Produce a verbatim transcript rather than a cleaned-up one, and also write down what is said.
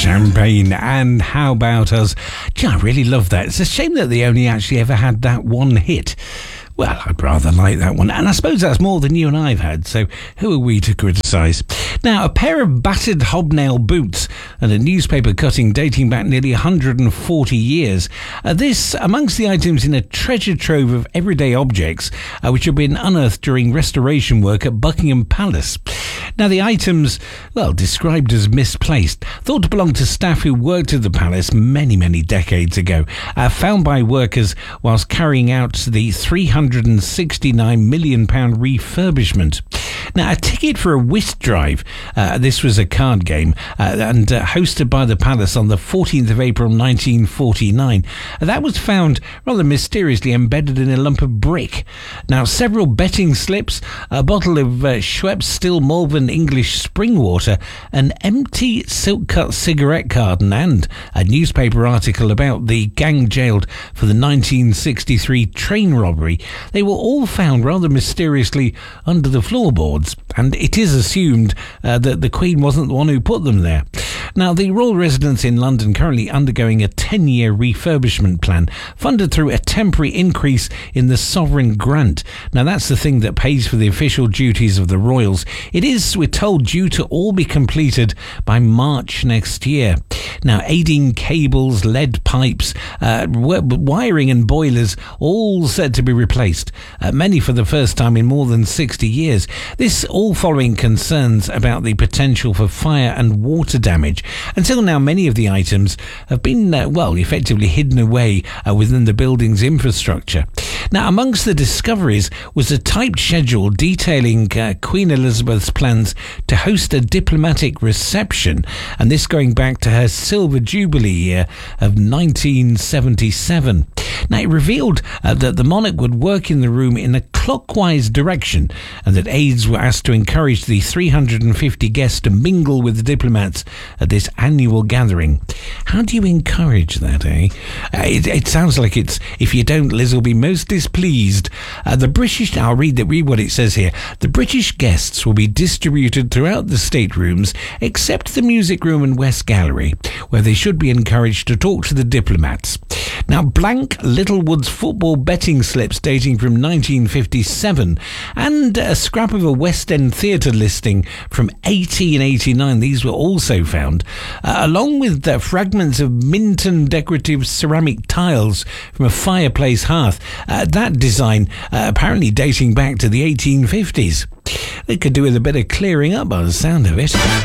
Champagne and How About Us. Gee, I really love that. It's a shame that they only actually ever had that one hit. Well, I'd rather like that one. And I suppose that's more than you and I've had, so who are we to criticise? Now, a pair of battered hobnail boots and a newspaper cutting dating back nearly one hundred forty years. Uh, this amongst the items in a treasure trove of everyday objects uh, which have been unearthed during restoration work at Buckingham Palace. Now, the items, well, described as misplaced, thought to belong to staff who worked at the palace many, many decades ago, uh, found by workers whilst carrying out the three hundred sixty-nine million pounds refurbishment. Now, a ticket for a whist drive, uh, this was a card game, uh, and uh, hosted by the palace on the fourteenth of April nineteen forty-nine. Uh, that was found rather mysteriously embedded in a lump of brick. Now, several betting slips, a bottle of uh, Schweppes Still Malvern English spring water, an empty silk-cut cigarette carton, and a newspaper article about the gang jailed for the nineteen sixty-three train robbery. They were all found rather mysteriously under the floorboards, and it is assumed uh, that the Queen wasn't the one who put them there. Now, the royal residence in London currently undergoing a ten-year refurbishment plan, funded through a temporary increase in the sovereign grant. Now, that's the thing that pays for the official duties of the royals. It is, we're told, due to all be completed by March next year. Now, aiding cables, lead pipes, uh, wiring and boilers, all said to be replaced, uh, many for the first time in more than sixty years. This all following concerns about the potential for fire and water damage. Until now, many of the items have been, uh, well, effectively hidden away uh, within the building's infrastructure. Now, amongst the discoveries was a typed schedule detailing uh, Queen Elizabeth's plans to host a diplomatic reception, and this going back to her Silver Jubilee year of nineteen seventy-seven. Now, it revealed uh, that the monarch would work in the room in a clockwise direction, and that aides were asked to encourage the three hundred fifty guests to mingle with the diplomats at this annual gathering. How do you encourage that, eh? Uh, it, it sounds like it's, if you don't, Liz will be most displeased. Uh, the British, I'll read, the, read what it says here. The British guests will be distributed throughout the staterooms, except the music room and West Gallery, where they should be encouraged to talk to the diplomats. Now, blank Littlewood's football betting slips dating from nineteen fifty-seven and a scrap of a West End theatre listing from eighteen eighty-nine. These were also found, uh, along with uh, fragments of Minton decorative ceramic tiles from a fireplace hearth. Uh, that design uh, apparently dating back to the eighteen fifties. They could do with a bit of clearing up by the sound of it.